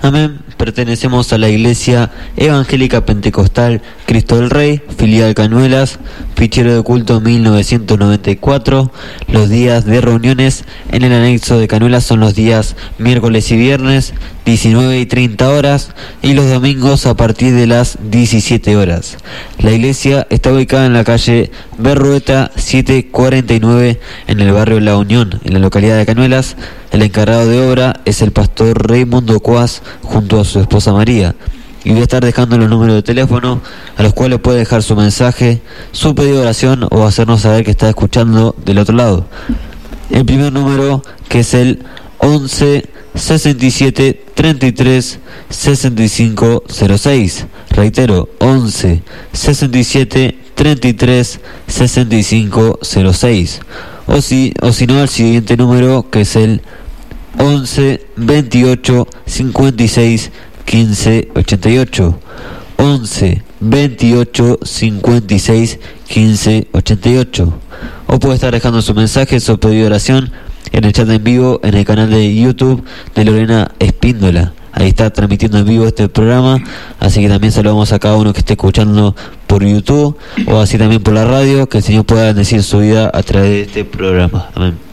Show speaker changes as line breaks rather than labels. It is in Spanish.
Amén. Pertenecemos a la Iglesia Evangélica Pentecostal Cristo del Rey, filial Cañuelas, fichero de culto 1994. Los días de reuniones en el anexo de Cañuelas son los días miércoles y viernes, 19 y 30 horas, y los domingos a partir de las 17 horas. La iglesia está ubicada en la calle Berrueta 749, en el barrio La Unión, en la localidad de Cañuelas. El encargado de obra es el pastor Raimundo Coas, junto a su esposa María. Y voy a estar dejando los números de teléfono a los cuales puede dejar su mensaje, su pedido de oración o hacernos saber que está escuchando del otro lado. El primer número, que es el 11 67 33 65 06. Reitero, 11 67 33 65 06. O si no, el siguiente número, que es el 11 28 56 15 88. 11 28 56 15 88. O puede estar dejando su mensaje, su pedido de oración en el chat en vivo en el canal de YouTube de Lorena Espíndola. Ahí está transmitiendo en vivo este programa, así que también saludamos a cada uno que esté escuchando por YouTube o así también por la radio. Que el Señor pueda bendecir su vida a través de este programa. Amén.